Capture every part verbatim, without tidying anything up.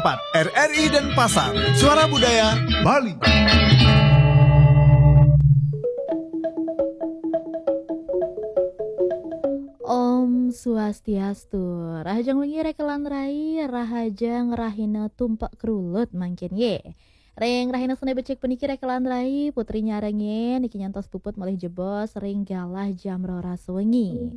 empat R R I Denpasar, Suara Budaya Bali. Om Swastiastu, rahajang wengi rekelan rai, rahajang rahina tumpak kerulut mangkin ye. Reng rahina senai becek peniki rekelan rai, putri nyarengin, niki nyantos puput malih jebos, ring galah jam roras wengi.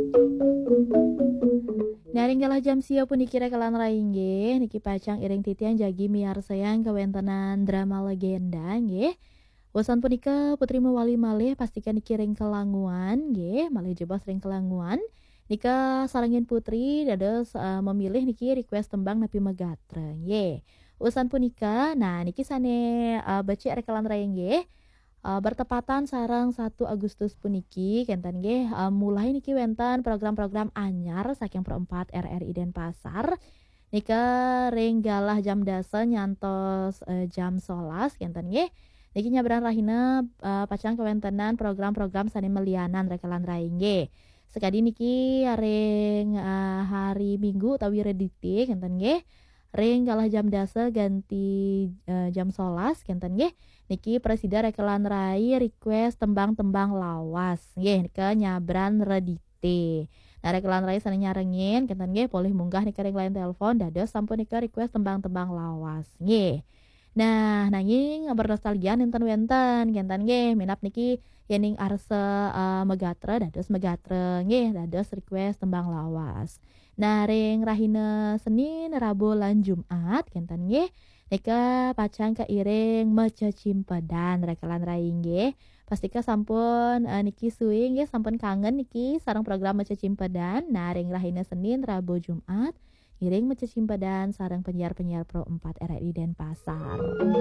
Naring galah jam sia puniki rekelan rai nggih, niki pacang iring titian jagi miar sayang kewentenan drama legenda nggih. Wasan punika putri mewali malih pastikan niki ring kelanguan nggih, malih jebos ring kelanguan. Nika sarangin putri dados uh, memilih niki request tembang nepi megatre nggih. Usan punika, nah niki sane uh, becik rekelan rai nggih. Uh, bertepatan sarang satu Agustus puniki kenten nggih uh, mulai niki wenten program-program anyar saking perempat R R I Denpasar. Nika ring galah jam dasa nyantos uh, jam sebelas kenten nggih. Niki nyabran rahina uh, pacang kewentenan program-program sane melianan rekelan rai nggih. Sekadi niki ring uh, hari Minggu utawi rediti kenten nggih. Ring galah jam dasa ganti uh, jam sebelas kenten nggih. Niki presida rekelan rai request tembang-tembang lawas nggih nika nyabran rediti. Nah rekelan rai sane nyarengin kenten nggih polih munggah nika ring line telepon dados sampun nika request tembang-tembang lawas nggih. Nah, nanging bernostalgia enten wenten kenten nggih minap niki yening arse uh, megatre dados megatre nggih dados request tembang lawas. Nah, ring rahina Senin, Rabu lan Jumat kenten nggih nika pacang kairing mece cimpedan rekelan rai nggih. Pastika sampun uh, niki suwi nggih sampun kangen niki sareng program mece cimpedan. Nah, ring rahina Senin, Rabu, Jumat iring mece cimpedan sareng penyiar-penyiar Pro empat R R I Denpasar.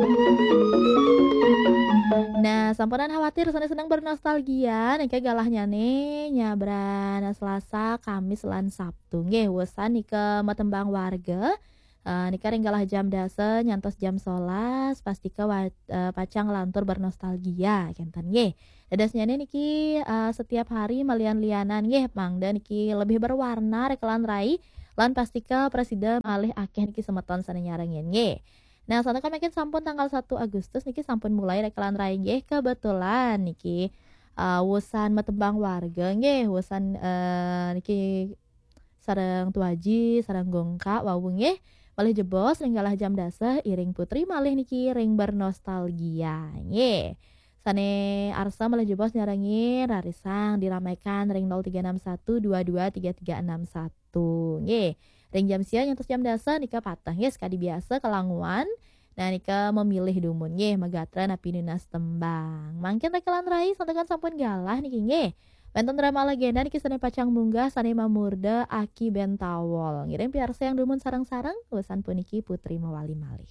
Nah, sampunan khawatir seneng-seneng bernostalgia nika galahnya nih nyabran Selasa, Kamis lan Sabtu nggih wesan nika metembang warga. Uh, nika ring galah jam dasa nyantos jam sebelas pastika wa, uh, pacang lantur bernostalgia kenten nggih. Dadasnya niki uh, setiap hari melian-lianan nggih mangda niki lebih berwarna rekelan rai lan pastika presiden alih akeh niki semeton sane nyarengin nggih. Nah, saat makin sampun tanggal satu Agustus niki sampun mulai rekelan rai nggih kebetulan niki uh, wusan metembang warga nggih, wusan uh, niki sareng tuaji, sareng gongka wau nggih. Malih jebos ring galah jam dasa iring putri malih niki ring bernostalgia nggih. Sane arsa malih jebos nyarengin rarisang diramaikan ring nol tiga enam satu dua dua tiga tiga enam satu nggih. Ring jam sia nyantos jam dasa nika patah nggih sekadi biasa kelanguan. Nah nika memilih dumun nggih megatra napi ninas tembang. Mangkin rekelan rai santekan sampun galah niki nggih. Wonten drama legenda niki sane pacang munggah sane mamurda Aki Bentawol. Ngiring piarsa yang dumun sareng-sareng wesan puniki putri mewali malih.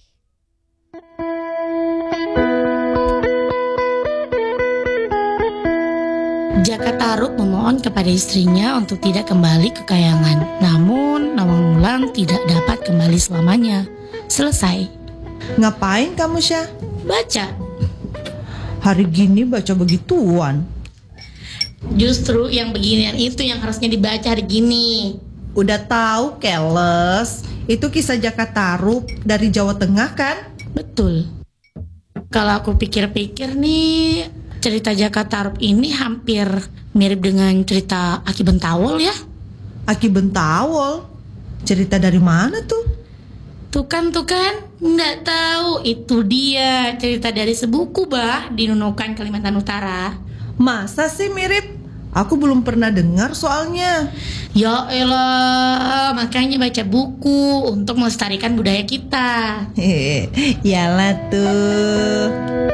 Jaka Tarub memohon kepada istrinya untuk tidak kembali ke kayangan. Namun Nawang Wulan tidak dapat kembali selamanya. Selesai. Ngapain kamu, Syah? Baca. Hari gini baca begituan. Justru yang beginian itu yang harusnya dibaca hari gini. Udah tahu keles. Itu kisah Jaka Tarub dari Jawa Tengah kan? Betul. Kalau aku pikir-pikir nih, cerita Jaka Tarub ini hampir mirip dengan cerita Aki Bentawol ya. Aki Bentawol? Cerita dari mana tuh? Tuh kan, tuh kan, nggak tahu. Itu dia cerita dari sebuku bah di Nunukan, Kalimantan Utara. Masa sih mirip? Aku belum pernah dengar soalnya. Ya elah, makanya baca buku untuk melestarikan budaya kita. Hehe, yalah tuh.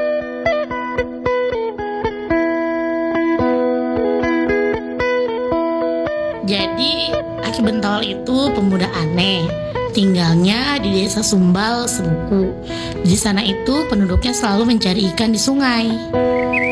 Jadi Aki Bentawol itu pemuda aneh. Tinggalnya di desa Sumbal, Sebuku. Di sana itu penduduknya selalu mencari ikan di sungai.